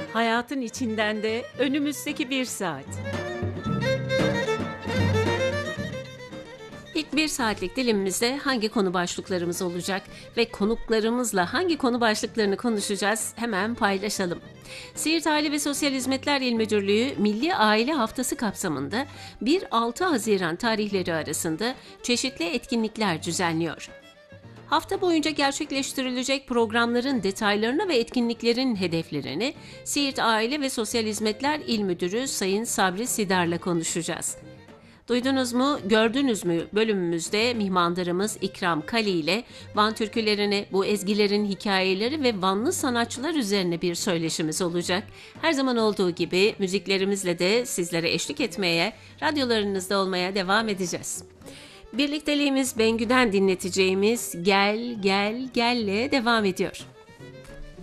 Hayatın içinden de önümüzdeki bir saat. İlk bir saatlik dilimimizde hangi konu başlıklarımız olacak ve konuklarımızla hangi konu başlıklarını konuşacağız hemen paylaşalım. Siirt Aile ve Sosyal Hizmetler İl Müdürlüğü Milli Aile Haftası kapsamında 1-6 Haziran tarihleri arasında çeşitli etkinlikler düzenliyor. Hafta boyunca gerçekleştirilecek programların detaylarını ve etkinliklerin hedeflerini Siirt Aile ve Sosyal Hizmetler İl Müdürü Sayın Sabri Sidar'la konuşacağız. Duydunuz mu, gördünüz mü bölümümüzde mihmandarımız İkram Kali ile Van türkülerini, bu ezgilerin hikayeleri ve Vanlı sanatçılar üzerine bir söyleşimiz olacak. Her zaman olduğu gibi müziklerimizle de sizlere eşlik etmeye, radyolarınızda olmaya devam edeceğiz. Birlikteliğimiz Bengü'den dinleteceğimiz Gel Gel Gel'le devam ediyor.